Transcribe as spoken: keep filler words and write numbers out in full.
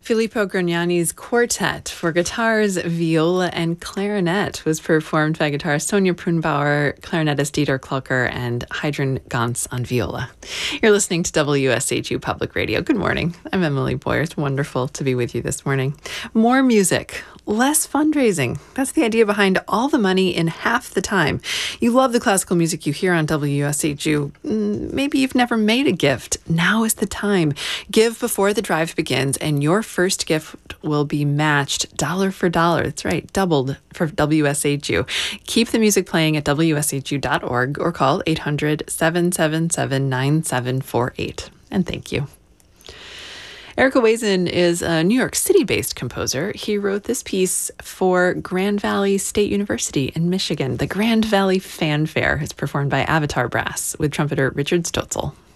Filippo Grignani's quartet for guitars, viola, and clarinet was performed by guitarist Sonja Pruhnbauer, clarinetist Dieter Klölker, and Heidrun Ganz on viola. You're listening to W S H U Public Radio. Good morning. I'm Emily Boyer. It's wonderful to be with you this morning. More music, less fundraising. That's the idea behind all the money in half the time. You love the classical music you hear on W S H U. Maybe you've never made a gift. Now is the time. Give before the drive begins, and your first gift will be matched dollar for dollar. That's right, doubled for W S H U. Keep the music playing at W S H U dot org or call eight hundred, seven seven seven, nine seven four eight. And thank you. Erica Wazen is a New York City-based composer. He wrote this piece for Grand Valley State University in Michigan. The Grand Valley Fanfare is performed by Avatar Brass with trumpeter Richard Stotzel.